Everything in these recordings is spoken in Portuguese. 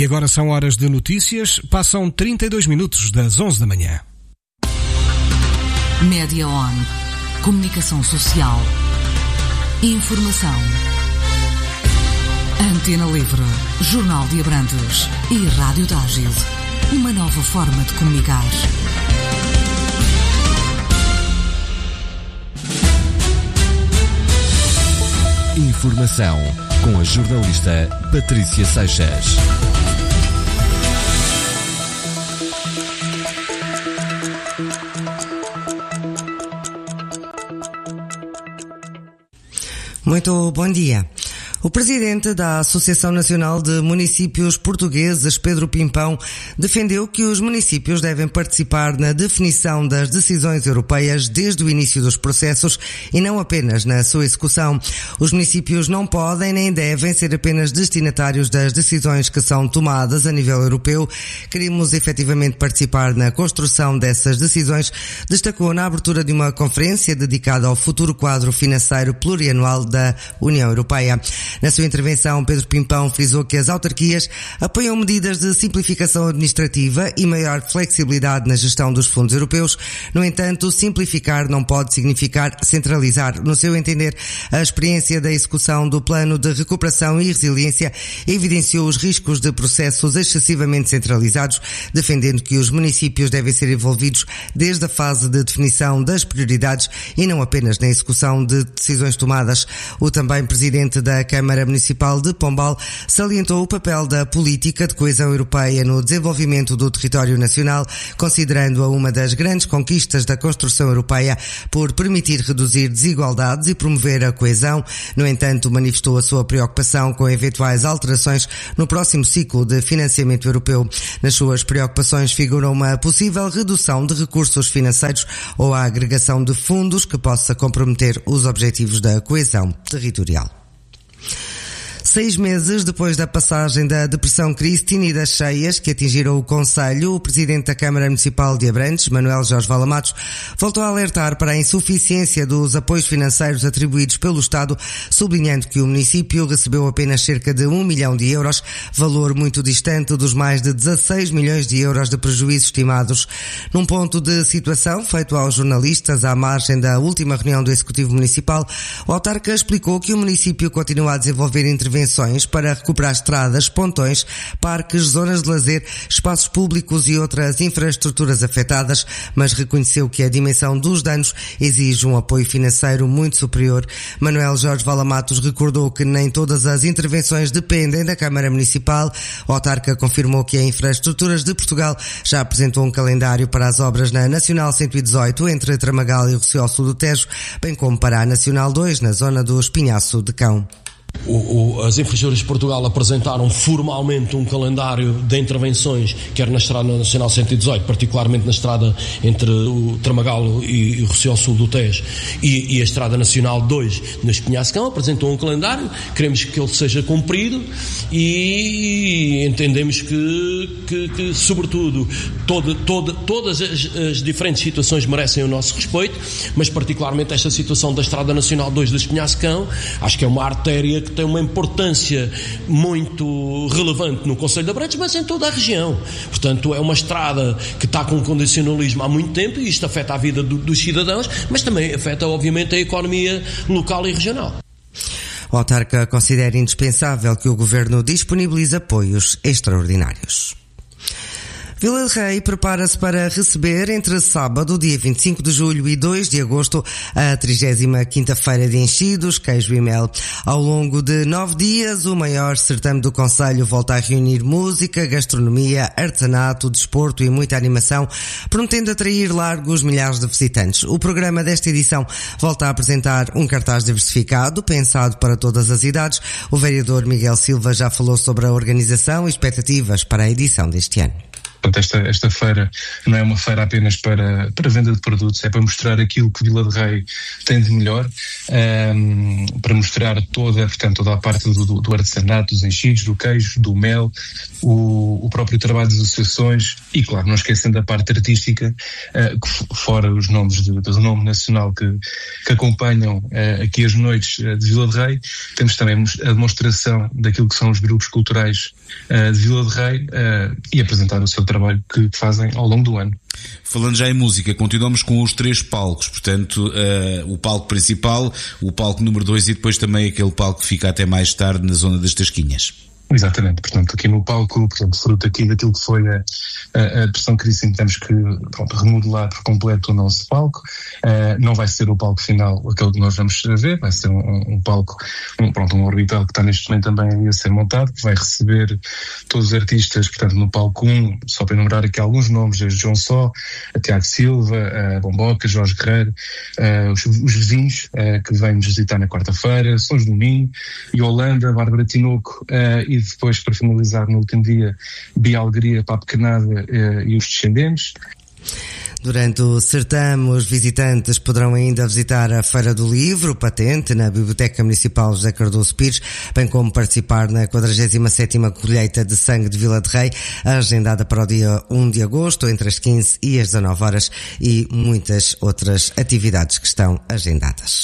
E agora são horas de notícias, passam 32 minutos das 11 da manhã. Média On, comunicação social, informação. Antena Livre, Jornal de Abrantes e Rádio Tágil, uma nova forma de comunicar. Informação com a jornalista Patrícia Seixas. Muito bom dia. O presidente da Associação Nacional de Municípios Portugueses, Pedro Pimpão, defendeu que os municípios devem participar na definição das decisões europeias desde o início dos processos e não apenas na sua execução. Os municípios não podem nem devem ser apenas destinatários das decisões que são tomadas a nível europeu. Queremos efetivamente participar na construção dessas decisões, destacou na abertura de uma conferência dedicada ao futuro quadro financeiro plurianual da União Europeia. Na sua intervenção, Pedro Pimpão frisou que as autarquias apoiam medidas de simplificação administrativa e maior flexibilidade na gestão dos fundos europeus. No entanto, simplificar não pode significar centralizar. No seu entender, a experiência da execução do Plano de Recuperação e Resiliência evidenciou os riscos de processos excessivamente centralizados, defendendo que os municípios devem ser envolvidos desde a fase de definição das prioridades e não apenas na execução de decisões tomadas. O também presidente da Câmara Municipal de Pombal salientou o papel da política de coesão europeia no desenvolvimento do território nacional, considerando-a uma das grandes conquistas da construção europeia por permitir reduzir desigualdades e promover a coesão. No entanto, manifestou a sua preocupação com eventuais alterações no próximo ciclo de financiamento europeu. Nas suas preocupações figura uma possível redução de recursos financeiros ou a agregação de fundos que possa comprometer os objetivos da coesão territorial. 6 meses depois da passagem da Depressão Christine e das cheias que atingiram o concelho, o presidente da Câmara Municipal de Abrantes, Manuel Jorge Valamatos, voltou a alertar para a insuficiência dos apoios financeiros atribuídos pelo Estado, sublinhando que o município recebeu apenas cerca de 1 milhão de euros, valor muito distante dos mais de 16 milhões de euros de prejuízos estimados. Num ponto de situação feito aos jornalistas à margem da última reunião do Executivo Municipal, o autarca explicou que o município continua a desenvolver intervenções para recuperar estradas, pontões, parques, zonas de lazer, espaços públicos e outras infraestruturas afetadas, mas reconheceu que a dimensão dos danos exige um apoio financeiro muito superior. Manuel Jorge Valamatos recordou que nem todas as intervenções dependem da Câmara Municipal. O autarca confirmou que a Infraestruturas de Portugal já apresentou um calendário para as obras na Nacional 118 entre Tramagal e Rossio Sul do Tejo, bem como para a Nacional 2 na zona do Espinhaço de Cão. As Infraestruturas de Portugal apresentaram formalmente um calendário de intervenções, quer na Estrada Nacional 118, particularmente na estrada entre o Tramagal e o Rossio Sul do Tejo e a Estrada Nacional 2 no Espinhaço-Cão, apresentou um calendário, queremos que ele seja cumprido e entendemos que sobretudo, todas as diferentes situações merecem o nosso respeito, mas particularmente esta situação da Estrada Nacional 2 do Espinhaço-Cão, acho que é uma artéria que tem uma importância muito relevante no Concelho de Abrantes, mas em toda a região. Portanto, é uma estrada que está com condicionalismo há muito tempo e isto afeta a vida dos cidadãos, mas também afeta, obviamente, a economia local e regional. O autarca considera indispensável que o Governo disponibilize apoios extraordinários. Vila de Rei prepara-se para receber entre sábado, dia 25 de julho e 2 de agosto, a 35ª Feira de Enchidos, Queijo e Mel. Ao longo de 9 dias, o maior certame do concelho volta a reunir música, gastronomia, artesanato, desporto e muita animação, prometendo atrair largos milhares de visitantes. O programa desta edição volta a apresentar um cartaz diversificado, pensado para todas as idades. O vereador Miguel Silva já falou sobre a organização e expectativas para a edição deste ano. Portanto, esta feira não é uma feira apenas para venda de produtos, é para mostrar aquilo que Vila de Rei tem de melhor, para mostrar toda a parte do artesanato, dos enchidos, do queijo, do mel, o próprio trabalho das associações e, claro, não esquecendo a parte artística, fora os nomes de renome nacional que acompanham aqui as noites de Vila de Rei. Temos também a demonstração daquilo que são os grupos culturais de Vila de Rei e apresentar o seu trabalho que fazem ao longo do ano. Falando já em música, continuamos com os 3 palcos, portanto, o palco principal, o palco número 2 e depois também aquele palco que fica até mais tarde na zona das Tasquinhas. Exatamente, portanto, aqui no palco, fruto aqui daquilo que foi a pressão que disse, temos que remodelar por completo o nosso palco. Não vai ser o palco final aquele que nós vamos ver, vai ser um palco, um orbital que está neste momento também a ser montado, que vai receber todos os artistas, portanto, no palco 1, só para enumerar aqui alguns nomes, desde João Só, a Tiago Silva, a Bomboca, Jorge Guerreiro, os vizinhos que vêm nos visitar na quarta-feira, Sons do Minho, Yolanda, Bárbara Tinoco, e depois, para finalizar no último dia, Bia Alegria, Papo Canada e os Descendentes. Durante o certame, os visitantes poderão ainda visitar a Feira do Livro, Patente, na Biblioteca Municipal José Cardoso Pires, bem como participar na 47ª colheita de sangue de Vila de Rei, agendada para o dia 1 de agosto, entre as 15 e as 19 horas, e muitas outras atividades que estão agendadas.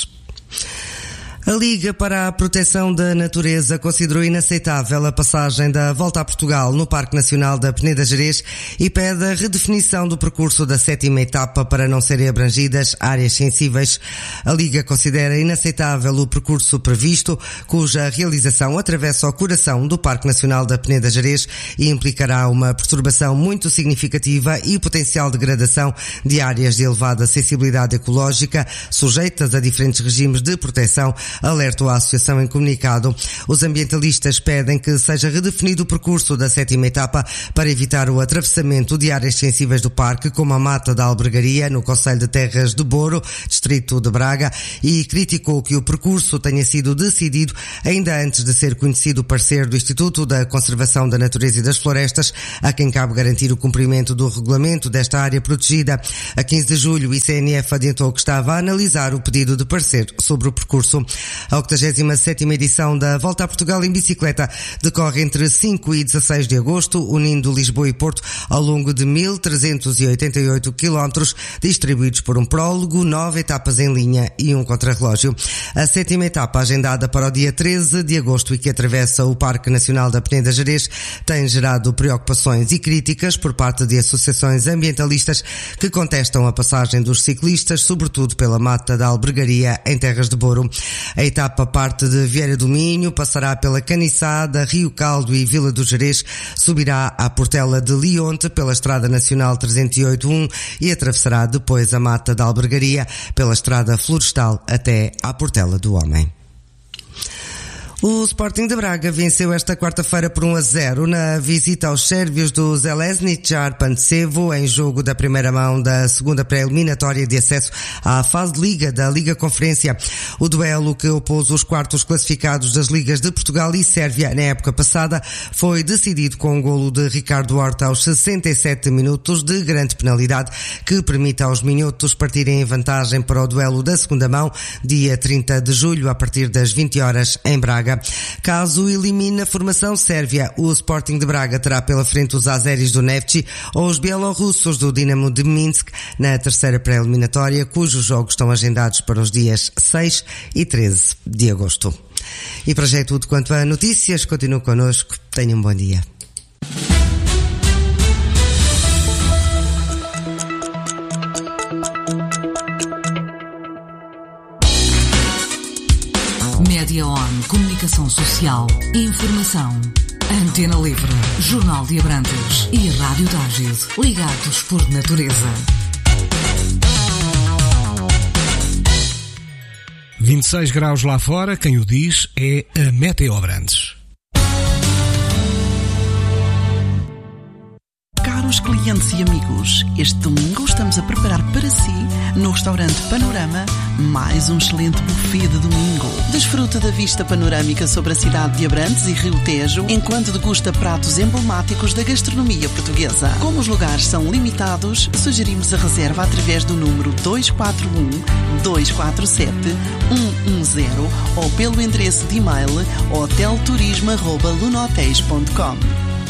A Liga para a Proteção da Natureza considerou inaceitável a passagem da Volta a Portugal no Parque Nacional da Peneda Gerês e pede a redefinição do percurso da 7ª etapa para não serem abrangidas áreas sensíveis. A Liga considera inaceitável o percurso previsto, cuja realização atravessa o coração do Parque Nacional da Peneda Gerês e implicará uma perturbação muito significativa e potencial degradação de áreas de elevada sensibilidade ecológica, sujeitas a diferentes regimes de proteção, alertou a Associação em comunicado. Os ambientalistas pedem que seja redefinido o percurso da 7ª etapa para evitar o atravessamento de áreas sensíveis do parque, como a Mata da Albergaria, no concelho de Terras de Boro, distrito de Braga, e criticou que o percurso tenha sido decidido ainda antes de ser conhecido o parecer do Instituto da Conservação da Natureza e das Florestas, a quem cabe garantir o cumprimento do regulamento desta área protegida. A 15 de julho, o ICNF adiantou que estava a analisar o pedido de parecer sobre o percurso. A 87ª edição da Volta a Portugal em bicicleta decorre entre 5 e 16 de agosto, unindo Lisboa e Porto ao longo de 1.388 km, distribuídos por um prólogo, 9 etapas em linha e um contrarrelógio. A 7ª etapa, agendada para o dia 13 de agosto e que atravessa o Parque Nacional da Peneda Gerês, tem gerado preocupações e críticas por parte de associações ambientalistas que contestam a passagem dos ciclistas, sobretudo pela Mata da Albergaria, em Terras de Boro. A etapa parte de Vieira do Minho, passará pela Caniçada, Rio Caldo e Vila do Gerês, subirá à Portela de Lionte pela Estrada Nacional 308-1 e atravessará depois a Mata da Albergaria pela Estrada Florestal até à Portela do Homem. O Sporting de Braga venceu esta quarta-feira por 1-0 na visita aos sérvios do Željezničar Pančevo em jogo da primeira mão da segunda pré-eliminatória de acesso à fase de Liga da Liga Conferência. O duelo que opôs os quartos classificados das Ligas de Portugal e Sérvia na época passada foi decidido com um golo de Ricardo Horta aos 67 minutos de grande penalidade que permite aos minhotos partirem em vantagem para o duelo da segunda mão dia 30 de julho a partir das 20 horas em Braga. Caso elimine a formação sérvia, o Sporting de Braga terá pela frente os azeris do Neftchi ou os bielorrussos do Dinamo de Minsk na terceira pré-eliminatória, cujos jogos estão agendados para os dias 6 e 13 de agosto. E para já é tudo quanto a notícias. Continue connosco. Tenham um bom dia. Média On, comunicação social, informação. Antena Livre, Jornal de Abrantes e Rádio Tágil, ligados por natureza. 26 graus lá fora, quem o diz é a Meteo Abrantes. Caros clientes clientes e amigos, este domingo estamos a preparar para si, no restaurante Panorama, mais um excelente buffet de domingo. Desfruta da vista panorâmica sobre a cidade de Abrantes e Rio Tejo, enquanto degusta pratos emblemáticos da gastronomia portuguesa. Como os lugares são limitados, sugerimos a reserva através do número 241-247-110 ou pelo endereço de e-mail hotelturismo@lunohotéis.com.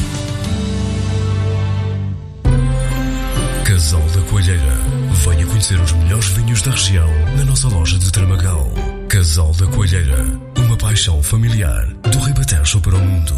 Casal da Coelheira. Venha conhecer os melhores vinhos da região na nossa loja de Tramagal. Casal da Coelheira. Uma paixão familiar do Ribatejo para o mundo.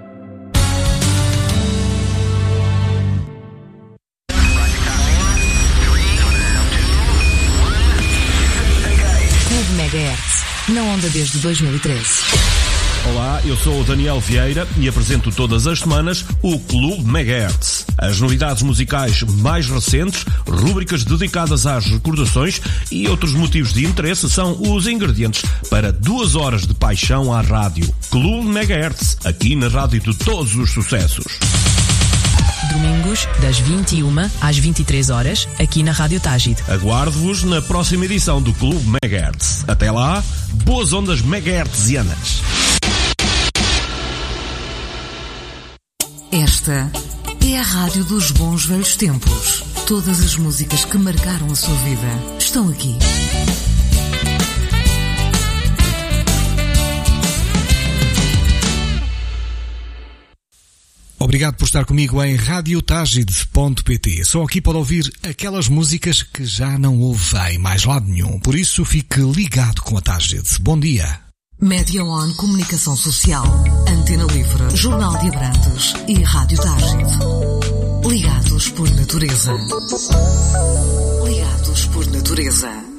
Clube Megahertz. Na onda desde 2013. Olá, eu sou o Daniel Vieira e apresento todas as semanas o Clube Megahertz. As novidades musicais mais recentes, rúbricas dedicadas às recordações e outros motivos de interesse são os ingredientes para 2 horas de paixão à rádio. Clube Megahertz, aqui na rádio de todos os sucessos. Domingos, das 21 às 23 horas, aqui na Rádio Tágide. Aguardo-vos na próxima edição do Clube Megahertz. Até lá, boas ondas megahertzianas. Esta é a rádio dos bons velhos tempos. Todas as músicas que marcaram a sua vida estão aqui. Obrigado por estar comigo em radiotagide.pt. Só aqui pode ouvir aquelas músicas que já não ouve em mais lado nenhum. Por isso, fique ligado com a Tágide. Bom dia. Media One Comunicação Social, Antena Livre, Jornal de Abrantes e Rádio Tágide. Ligados por natureza. Ligados por natureza.